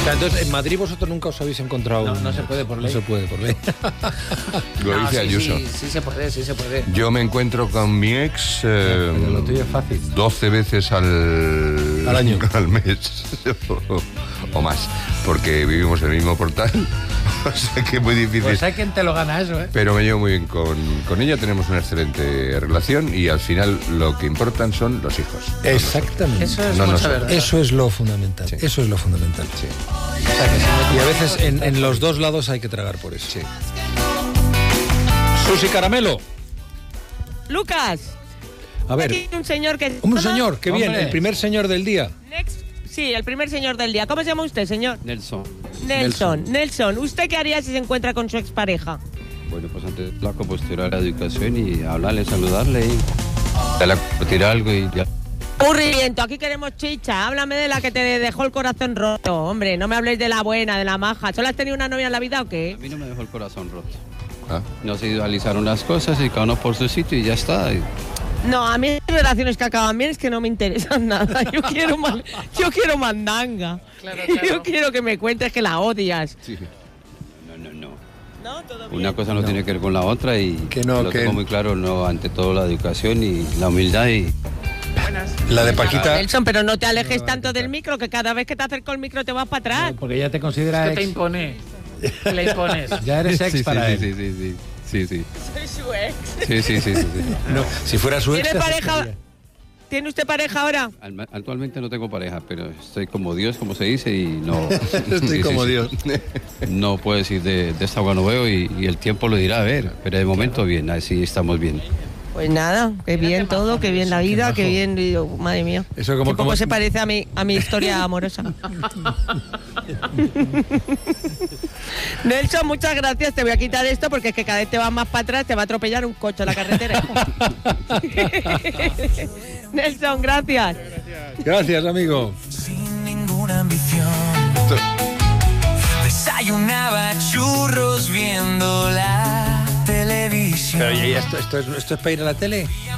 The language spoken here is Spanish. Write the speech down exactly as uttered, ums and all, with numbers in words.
O sea, entonces, en Madrid vosotros nunca os habéis encontrado... No, no se puede por ley. No se puede por ley. Lo No, dice sí, Ayuso. Sí, sí se puede, sí se puede. Yo me encuentro con mi ex eh, Pero lo tuyo es fácil. doce veces al, Al año. al mes o, o más, porque vivimos en el mismo portal. O sea que es muy difícil. Pues hay quien te lo gana eso, ¿eh? Pero me llevo muy bien con, con ella, tenemos una excelente relación y al final lo que importan son los hijos. Exactamente. Eso es No, no mucha sé. verdad. Eso es lo fundamental. Sí. Eso es lo fundamental. Sí. O sea, que si no Y a veces en, en los dos lados hay que tragar por eso. Sí. Susi Caramelo. Lucas, A ver, aquí hay un señor que... un señor, qué bien, Hombre. el primer señor del día. Next- Sí, el primer señor del día. ¿Cómo se llama usted, señor? Nelson. Nelson. Nelson, ¿usted qué haría si se encuentra con su expareja? Bueno, pues antes la compostura de la educación y hablarle, saludarle y darle a tirar algo y ya. Aburrimiento, aquí queremos chicha. Háblame de la que te dejó el corazón roto. Hombre, no me habléis de la buena, de la maja. ¿Solo has tenido una novia en la vida o A qué? mí no me dejó el corazón roto. Ah. Nos idealizaron las cosas y cada uno por su sitio y ya está. Y No, a mí las relaciones que acaban bien es que no me interesan nada. Yo quiero, man- yo quiero mandanga. Claro, claro. Yo quiero que me cuentes que la odias. sí. No, no, no. ¿No? ¿Todo bien? Una cosa no, tiene que ver con la otra y Que no, lo que- tengo muy claro, no, ante todo la educación y la humildad y La de Paquita. Nelson, pero no te alejes tanto del micro, que cada vez que te acerco el micro te vas para atrás. Porque ya te considera Que ex. te impone. Le impones. Ya eres ex sí, sí, para sí, él. sí, sí, sí, sí, sí, Soy su ex. sí, sí, sí, sí, sí. No, si fuera su ex. ¿Tiene te pareja? aceptaría. ¿Tiene usted pareja ahora? Al- Actualmente no tengo pareja, pero estoy como Dios, como se dice, y no... Estoy sí, sí, como sí. Dios. No puedo decir de, de esta agua no veo y, y el tiempo lo dirá, a ver, pero de momento bien, así estamos bien. Pues nada, qué bien todo, qué bien la vida, qué bien, digo, madre mía. Eso como- Qué poco como- se parece a mi, a mi historia amorosa. Nelson, muchas gracias. Te voy a quitar esto porque es que cada vez te vas más para atrás, te va a atropellar un coche a la carretera. Nelson, gracias. Gracias, amigo. Sin ninguna ambición. Desayunaba churros viendo la televisión. Pero, ¿y esto, esto, es, ¿Esto es para ir a la tele?